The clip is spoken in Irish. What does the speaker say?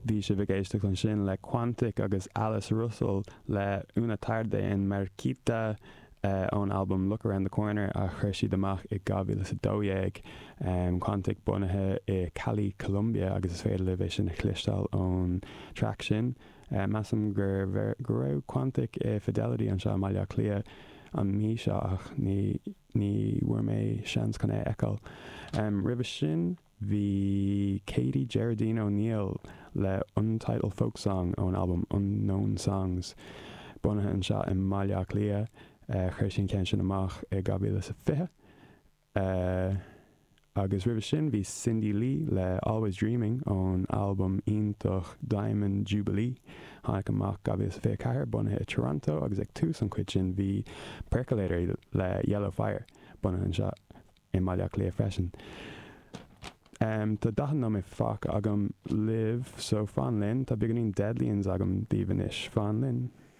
bhí sé bhgéisteach an sin le Quantic agus Alice Russell le Una Tarde in Marquita ón album Look Around the Corner a chuir siad amach i 2012 Quantic bunathe i Cali, Colombia agus is féidir le bheith sin a chlistáil ón track sin. Massam gur raibh Quantic Fidelity an seo maiile clia an mí seo ach ní bhuair mé seans chun eáil. Ribh sin bhí Katie Geraldine O'Neill le untitled folk song ón album Unknown Songs bunathe an seo in maiile clia chuir sin ceann sin amach i 2020. Agus ribh sin bhí Cindy Lee le Always Dreaming ón album iontoch Diamond Jubilee tháinig amach 2024 bunathe i Toronto agus ag tús an cuid sin bhí Percolator le Yellow Fire bunathe an seo in maiile clia freisin. Tá dahan nó mé fach agam live so fan linn tá beginning Deadlians agam díhanis fan linn.